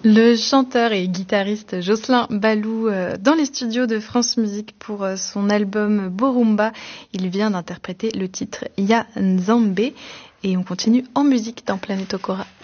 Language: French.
Le chanteur et guitariste Jocelyn Baloux dans les studios de France Musique pour son album Borumba. Il vient d'interpréter le titre Ya Nzambe et on continue en musique dans Planète Okora.